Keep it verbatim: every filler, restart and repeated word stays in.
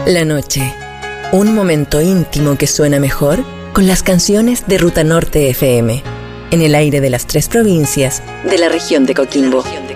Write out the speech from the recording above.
La noche. Un momento íntimo que suena mejor con las canciones de Ruta Norte F M. En el aire de las tres provincias de la región de Coquimbo.